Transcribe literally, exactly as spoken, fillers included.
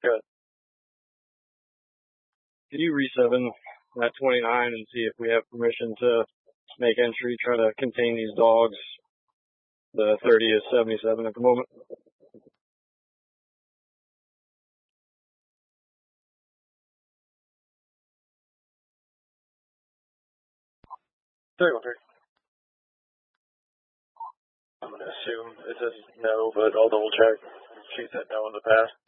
Good. Can you reseven that twenty-nine and see if we have permission to make entry, try to contain these dogs? The thirty is seventy-seven at the moment. thirty-one thirty. I'm going to assume it says no, but I'll double check. She said no in the past.